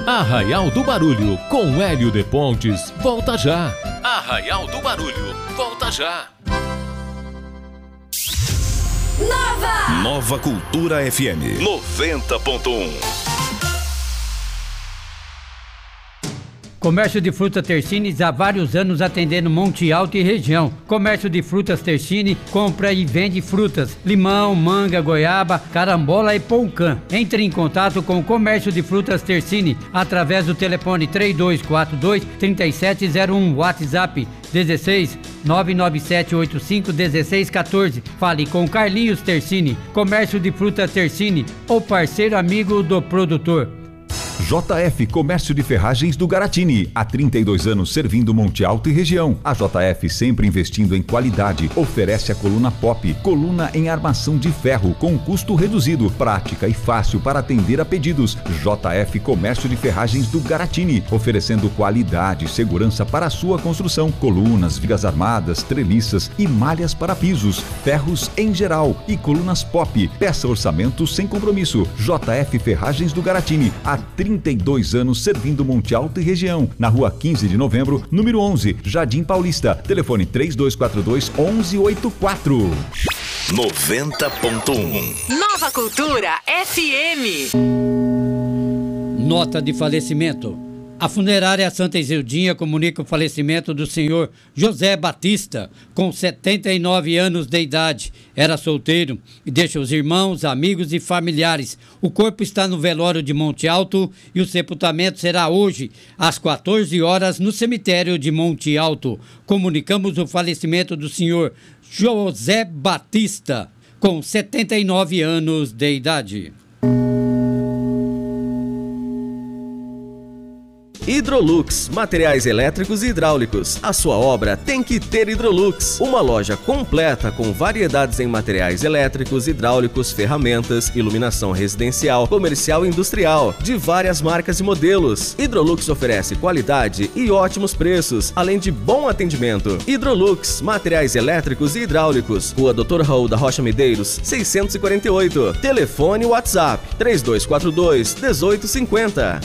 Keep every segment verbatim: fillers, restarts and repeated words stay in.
Arraial do Barulho, com Hélio de Pontes, volta já. Arraial do Barulho, volta já. Nova! Nova Cultura F M noventa ponto um. Comércio de frutas Tersines há vários anos atendendo Monte Alto e região. Comércio de frutas Tersine compra e vende frutas, limão, manga, goiaba, carambola e poucã. Entre em contato com o Comércio de frutas Tersine através do telefone três dois quatro dois, três sete zero um, WhatsApp dezesseis, nove nove sete oito cinco, dezesseis quatorze. Fale com Carlinhos Tersine. Comércio de frutas Tersine, o parceiro amigo do produtor. J F Comércio de Ferragens do Garatini, há trinta e dois anos servindo Monte Alto e região. A J F sempre investindo em qualidade, oferece a coluna Pop, coluna em armação de ferro com custo reduzido, prática e fácil para atender a pedidos. J F Comércio de Ferragens do Garatini, oferecendo qualidade e segurança para a sua construção, colunas, vigas armadas, treliças e malhas para pisos, ferros em geral e colunas Pop. Peça orçamento sem compromisso. J F Ferragens do Garatini, há trinta e dois anos servindo Monte Alto e região. Na rua quinze de novembro, número onze, Jardim Paulista. Telefone três dois quatro dois, onze oitenta e quatro. noventa ponto um. Nova Cultura F M. Nota de falecimento. A funerária Santa Isildinha comunica o falecimento do senhor José Batista, com setenta e nove anos de idade. Era solteiro e deixa os irmãos, amigos e familiares. O corpo está no velório de Monte Alto e o sepultamento será hoje, às quatorze horas, no cemitério de Monte Alto. Comunicamos o falecimento do senhor José Batista, com setenta e nove anos de idade. Hidrolux, materiais elétricos e hidráulicos. A sua obra tem que ter Hidrolux. Uma loja completa com variedades em materiais elétricos, hidráulicos, ferramentas, iluminação residencial, comercial e industrial, de várias marcas e modelos. Hidrolux oferece qualidade e ótimos preços, além de bom atendimento. Hidrolux, materiais elétricos e hidráulicos. Rua doutor Raul da Rocha Medeiros, seiscentos e quarenta e oito. Telefone WhatsApp três dois quatro dois, um oito cinco zero.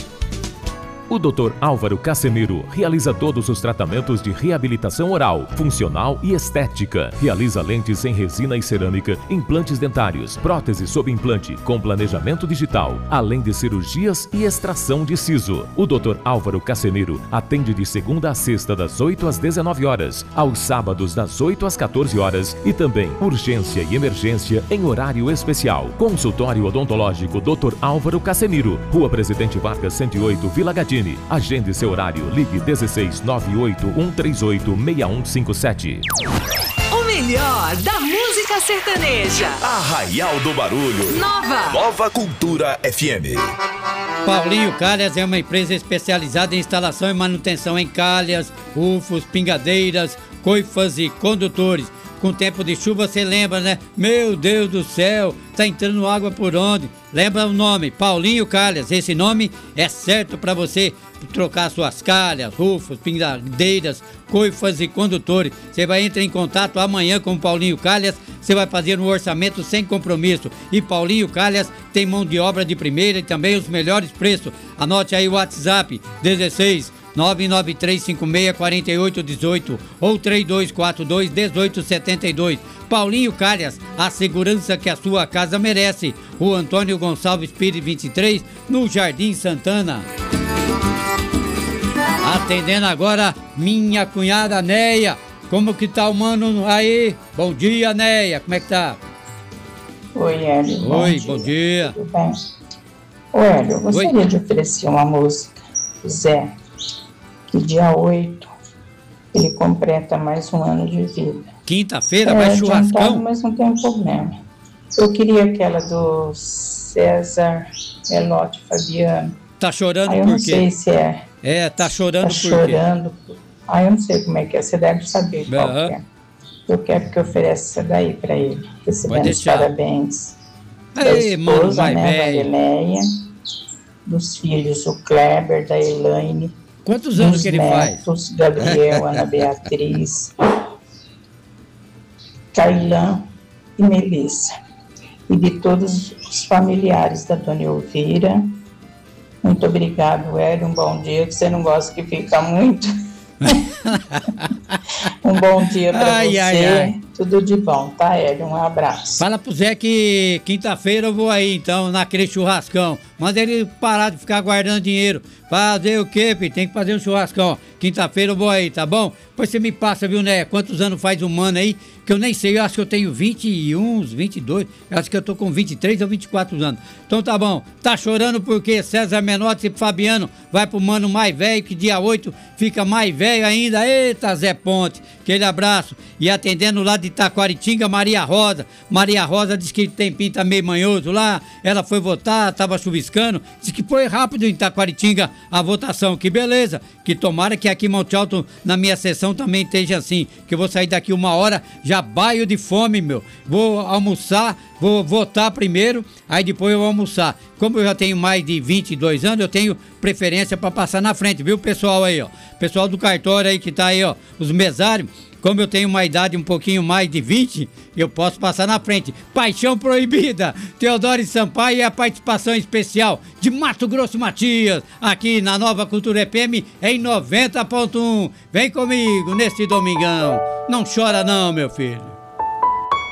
O doutor Álvaro Casemiro realiza todos os tratamentos de reabilitação oral, funcional e estética. Realiza lentes em resina e cerâmica, implantes dentários, próteses sob implante, com planejamento digital, além de cirurgias e extração de siso. O doutor Álvaro Casemiro atende de segunda a sexta das oito às dezenove horas, aos sábados das oito às quatorze horas e também urgência e emergência em horário especial. Consultório odontológico doutor Álvaro Casemiro, Rua Presidente Vargas cento e oito, Vila Gadini. Agende seu horário. Ligue dezesseis, nove oito um três oito, seis um cinco sete. O melhor da música sertaneja. Arraial do Barulho. Nova. Nova Cultura F M. Paulinho Calhas é uma empresa especializada em instalação e manutenção em calhas, rufos, pingadeiras, coifas e condutores. Com tempo de chuva, você lembra, né? Meu Deus do céu, tá entrando água por onde? Lembra o nome, Paulinho Calhas. Esse nome é certo para você trocar suas calhas, rufos, pingadeiras, coifas e condutores. Você vai entrar em contato amanhã com o Paulinho Calhas. Você vai fazer um orçamento sem compromisso. E Paulinho Calhas tem mão de obra de primeira e também os melhores preços. Anote aí o WhatsApp, dezesseis, nove nove três cinco seis, quatro oito um oito ou três dois quatro dois, um oito sete dois. Paulinho Calhas, a segurança que a sua casa merece. O Antônio Gonçalves Pires vinte e três, no Jardim Santana. Atendendo agora minha cunhada Neia. Como que tá o mano aí? Bom dia, Neia, como é que tá? Oi, Hélio. Oi, bom dia. Bom dia. Tudo bem? Ô, Hélio, eu gostaria Oi. de oferecer uma música pro Zé, que dia oito ele completa mais um ano de vida. Quinta-feira, é, vai churrascão? Mas não tem problema. Eu queria aquela do César Melotti Fabiano. Tá chorando ah, eu por quê? Eu não sei se é. É, tá chorando tá por chorando. quê? Ah, eu não sei como é que é. Você deve saber qual uhum. que é. Eu quero que ofereça essa daí pra ele. Recebendo os parabéns. Ei, da mano, esposa, vai, né, velho. Marileia, dos filhos, o Kleber, da Elaine. Quantos anos que ele netos, faz? Gabriel, Ana Beatriz, Cailã e Melissa. E de todos os familiares da Dona Elvira. Muito obrigado, Hélio. Um bom dia, que você não gosta que fica muito. Um bom dia pra ai, você. Ai, ai. Tudo de bom, tá, Hélio? Um abraço. Fala pro Zé que quinta-feira eu vou aí, então, naquele churrascão. Manda ele parar de ficar guardando dinheiro. Fazer o quê, filho? Tem que fazer um churrascão. Quinta-feira eu vou aí, tá bom? Depois você me passa, viu, né? Quantos anos faz um mano aí? Que eu nem sei, eu acho que eu tenho vinte e um, vinte e dois. Eu acho que eu tô com vinte e três ou vinte e quatro anos. Então tá bom. Tá chorando porque César Menotti e Fabiano vai pro mano mais velho, que dia oito fica mais velho ainda. Eita, Zé Ponte. Aquele abraço. E atendendo lá de Taquaritinga, Maria Rosa. Maria Rosa disse que tem pinta meio manhoso lá. Ela foi votar, tava chuviscando. Disse que foi rápido em Taquaritinga a votação. Que beleza. Que tomara que aqui em Monte Alto, na minha sessão, também esteja assim. Que eu vou sair daqui uma hora, já baio de fome, meu. Vou almoçar, vou votar primeiro, aí depois eu vou almoçar. Como eu já tenho mais de vinte e dois anos, eu tenho preferência para passar na frente, viu, pessoal aí, ó. Pessoal do cartório aí que tá aí, ó, os mesários. Como eu tenho uma idade um pouquinho mais de vinte, eu posso passar na frente. Paixão Proibida, Teodoro Sampaio e a participação especial de Mato Grosso Matias, aqui na Nova Cultura F M em noventa ponto um. Vem comigo nesse domingão. Não chora não, meu filho.